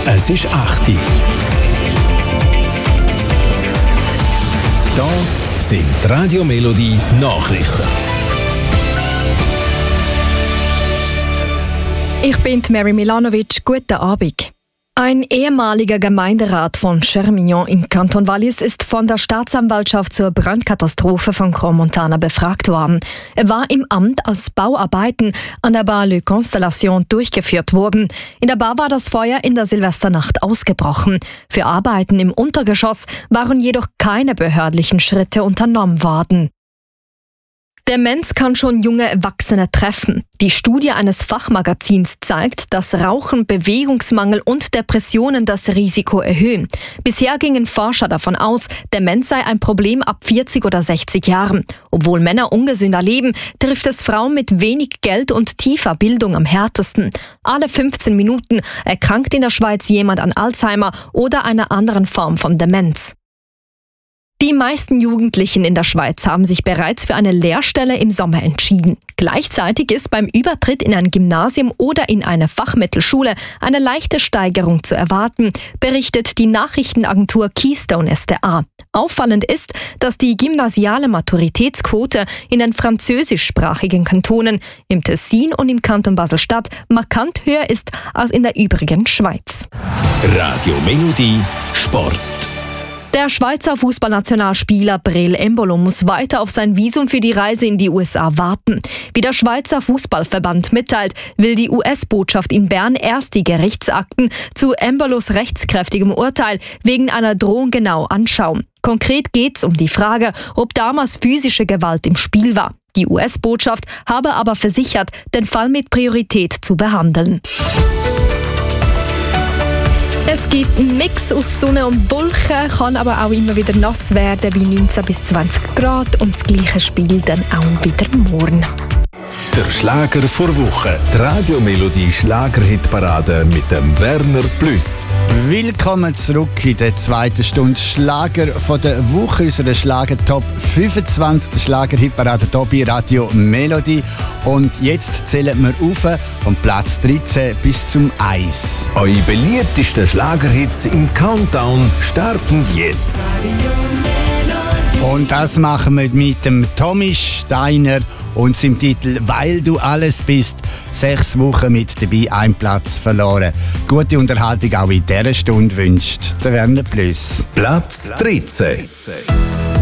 Es ist 8 Uhr. Da sind die Radio Melodie Nachrichten. Ich bin Mary Milanovic. Guten Abend. Ein ehemaliger Gemeinderat von Chermignon im Kanton Wallis ist von der Staatsanwaltschaft zur Brandkatastrophe von Crans-Montana befragt worden. Er war im Amt, als Bauarbeiten an der Bar Le Constellation durchgeführt wurden. In der Bar war das Feuer in der Silvesternacht ausgebrochen. Für Arbeiten im Untergeschoss waren jedoch keine behördlichen Schritte unternommen worden. Demenz kann schon junge Erwachsene treffen. Die Studie eines Fachmagazins zeigt, dass Rauchen, Bewegungsmangel und Depressionen das Risiko erhöhen. Bisher gingen Forscher davon aus, Demenz sei ein Problem ab 40 oder 60 Jahren. Obwohl Männer ungesünder leben, trifft es Frauen mit wenig Geld und tiefer Bildung am härtesten. Alle 15 Minuten erkrankt in der Schweiz jemand an Alzheimer oder einer anderen Form von Demenz. Die meisten Jugendlichen in der Schweiz haben sich bereits für eine Lehrstelle im Sommer entschieden. Gleichzeitig ist beim Übertritt in ein Gymnasium oder in eine Fachmittelschule eine leichte Steigerung zu erwarten, berichtet die Nachrichtenagentur Keystone SDA. Auffallend ist, dass die gymnasiale Maturitätsquote in den französischsprachigen Kantonen, im Tessin und im Kanton Basel-Stadt markant höher ist als in der übrigen Schweiz. Radio Melodie Sport. Der Schweizer Fußballnationalspieler Breel Embolo muss weiter auf sein Visum für die Reise in die USA warten. Wie der Schweizer Fußballverband mitteilt, will die US-Botschaft in Bern erst die Gerichtsakten zu Embolos rechtskräftigem Urteil wegen einer Drohung genau anschauen. Konkret geht es um die Frage, ob damals physische Gewalt im Spiel war. Die US-Botschaft habe aber versichert, den Fall mit Priorität zu behandeln. Es gibt einen Mix aus Sonne und Wolken, kann aber auch immer wieder nass werden, bei 19 bis 20 Grad. Und das gleiche Spiel dann auch wieder morgen. Der Schlager vor Woche. Die Radio Melodie Schlagerhitparade mit dem Werner Plus. Willkommen zurück in der zweiten Stunde Schlager von der Woche. Unsere Schlager Top 25 der Schlagerhitparade hier bei Radio Melodie. Und jetzt zählen wir auf von Platz 13 bis zum 1. Eure beliebtesten Schlagerhits im Countdown starten jetzt. Und das machen wir mit dem Tommy Steiner und seinem Titel «Weil du alles bist». 6 Wochen mit dabei, 1 Platz verloren. Gute Unterhaltung auch in dieser Stunde wünscht der Werner Plus. Platz 13.